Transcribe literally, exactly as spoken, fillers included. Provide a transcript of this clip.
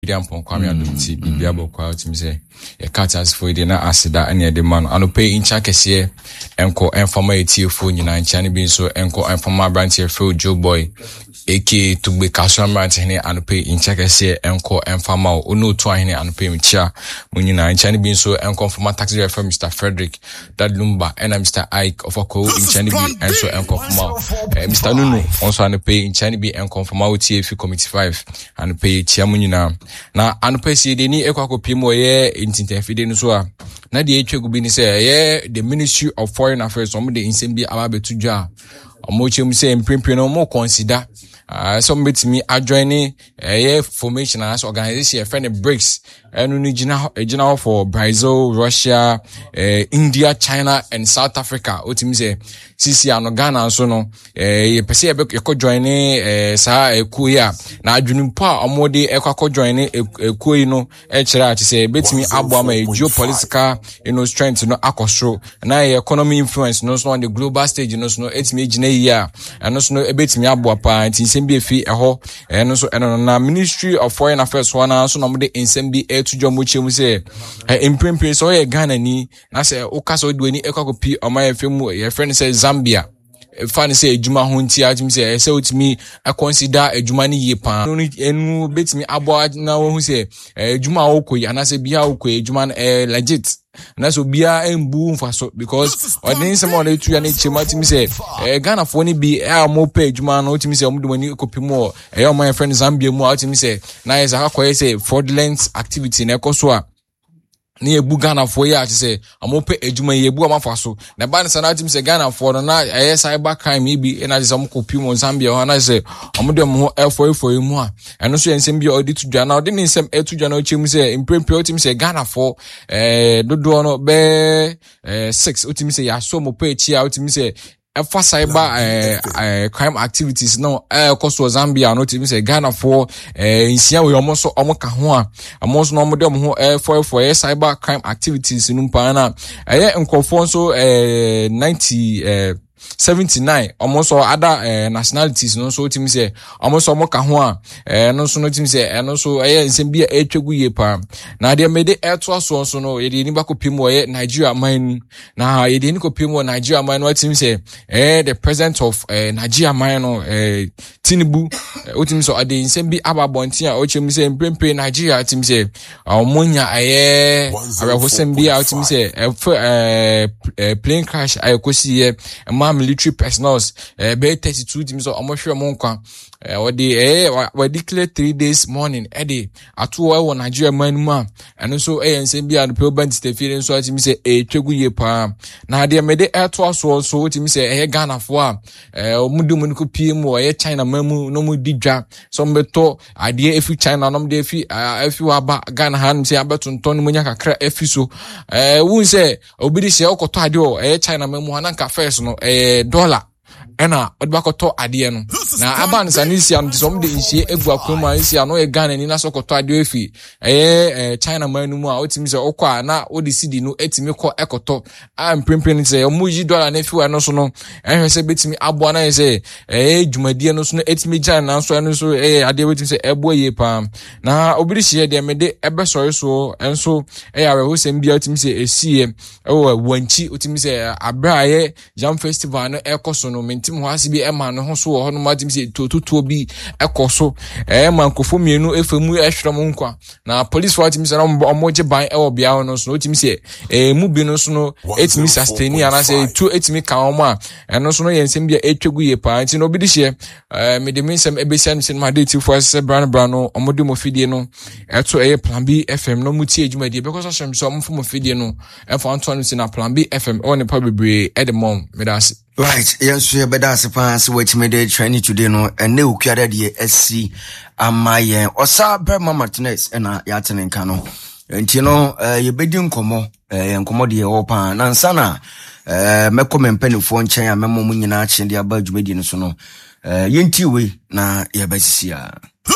Diampon Kwame Adumti bibia bokwa otimi se e katas for de na asida ene de man anope incha kese enko enfama etiefo nyina ncha ne bi so enko enfama branch Phil Joe Boy eke tugbe kasam branch ne anope incha kese enko enfama onu to ahene anope mcha munyina ncha ne bi so enko enfama taxi driver Mister Frederick Dadlumba and Mister Ike of Oko incha ne bi enso enko enfama Mister Nunu also anope incha ne bi enko enfama otiefi committee five anope chia munyina na anopesi de ni ekwakopimo ye intintafide no so a na de etwegu bi ni say ye the Ministry of Foreign Affairs omo de insem bi ababetudwa omo chem say mprempren no mo consider uh, some betimi adjoin eh formation as organization friend BRICS enu ni gina gina for Brazil, Russia, eh, India, China and South Africa. Otimi say sisi ano Ghana so no eh ye pese ye ko join eh sa eku ya na adwunimpo a omode ekwa join eku yi no e kire ati say betimi abo ma geopolitical you know strength no akosro na economy influence no so on the global stage no so no etimi gina yi a eno so no ebetimi abo pa nti bi efi eho eno so eno na Ministry of Foreign Affairs wana so no mo de nsem bi e tujo mo chemu se imprimprint so ye Ghana ni na se okaso do ni ekwakopi oma ye femu ye friend say Zambia fan say ejuma ho nti atim say say otimi a consider ejuma ni ye pan no enu betimi abo na wo hu say ejuma okoyi anase bia okoyi ejuma legit na so bia embu mfaso because odin some on etu ya na chema timi say eh Ghana fo ni bi e mo page ejuma no timi say omdo mani kopimo e o my friend Zambia mu timi say na is akakoye say fraudulent activity na ekoso a ni ebu Ghana for ya ati say amope ejuma ye ebu amafaso na ba na tim say Ghana for no na eh cyber crime bi na say amokopi mo Zambia ho na say amode mo efo efo mu a eno so ensem bi audit dwa na odi nsem etu dwa na ochemu say imprempio tim say Ghana for eh dodo no be eh six otim say ya so mo pe chi a otim say efa cyber eh, eh, crime activities no eh koso Zambia no timi say Ghana for eh insia we omo so omo ka ho a omo so no omo de omo ho eh for for eh cyber crime activities no mpa na eh nkofo so eh ninety eh seventy-nine almost all other uh, nationalities no so timi say almost all ka ho a eh no so no timi say eh no so eh nsem bia etwegu ye pa na de mede eto so so no ye de ni bakopimo ye Nigeria man na ye de ni kopimo Nigeria man no timi say eh the president of uh, Nigeria man no eh Tinubu o timi so ade nsem bi ababontin a o chemi say mprempe Nigeria timi say omonya eh arahosem bia o timi say eh plane crash ayekosi ye military personnel eh be thirty-two teams so omohwe mo nkwa eh we eh we declare three days morning eh dey ato we Nigeria man mu a eno so eh nsem bia no president stefie so atimi say eh twegu ye pa na de me de eto so so atimi say eh Ghana fo a eh omudum no ko pie mu eh China man mu no mu didwa so mbeto ade efi China no mde efi efi wa ba Ghana han say abeto nton mu nya kakra efi so eh wun say obidi say okoto ade o eh China man mu hanan ka first no eh dollar ena odbakoto ade no na aban sanisia no som de nhie egu akoma nsia no e Ghana ni na sokoto ade efi eh China man mu a otimi se okwa na odi cedi no etimi ko ekoto am prempren se omuji dollar na efi wa no so no ehwe se betimi abo na se eh dwumadie no so no etimi Ghana na so no so eh ade betimi se ebo ye pa na obiri hie de me de ebe sori so enso eh awe ho se mbia otimi se esie ewo wanchi otimi se abraye jam festival no ekoso no mentim ho asibi ema no ho so ho no matim se tototo bi ekoso eh man kofo mienu efemu ehwere mo nkwa na police for team se na omoje ban e wo bia no so otimi se eh mu bi no so no etimi sustain ana se tu etimi ka omo a eno so no yensem bia etwegu ye pa nti no bi di hye eh me de mensem ebesia no se ma de ti for se brand brand no omode mo fidie no eto eh Plan B F M no muti adwumadie because so hyem so omfo mo fidie no efo anto no na Plan B F M on the public at the mom me das right yes we better as fans which made the training today no and ne okuada de SC amaye osa Brema Martinez na ya tenen ka no enti no ye bedi nkomo eh nkomo de wo pa na nsa na eh mekome mpanifo nchen ya memo mu nyina ache de aba dwumadi no so no eh yenti we na ye basisi a